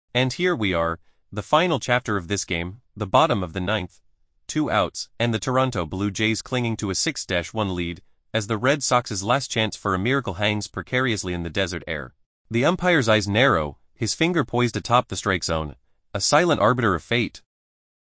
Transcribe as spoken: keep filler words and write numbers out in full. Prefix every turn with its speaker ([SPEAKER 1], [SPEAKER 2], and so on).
[SPEAKER 1] And here we are, the final chapter of this game, the bottom of the ninth, two outs, and the Toronto Blue Jays clinging to a six to one lead, as the Red Sox's last chance for a miracle hangs precariously in the desert air. The umpire's eyes narrow, his finger poised atop the strike zone, a silent arbiter of fate,